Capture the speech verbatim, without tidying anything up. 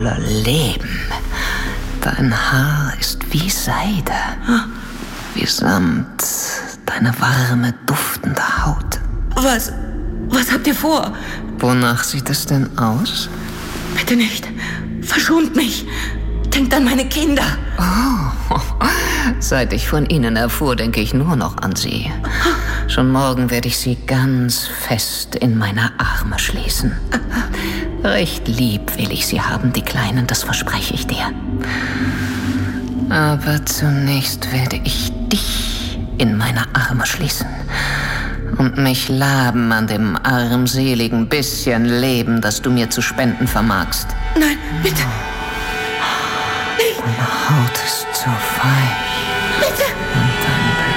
voller Leben. Dein Haar ist wie Seide, wie Samt, deine warme, duftende Haut. Was, was habt ihr vor? Wonach sieht es denn aus? Bitte nicht. Verschont mich. Denkt an meine Kinder. Oh, seit ich von ihnen erfuhr, denke ich nur noch an sie. Schon morgen werde ich sie ganz fest in meine Arme schließen. Recht lieb will ich sie haben, die Kleinen, das verspreche ich dir. Aber zunächst werde ich dich in meine Arme schließen und mich laben an dem armseligen bisschen Leben, das du mir zu spenden vermagst. Nein, bitte. Deine Haut ist so weich.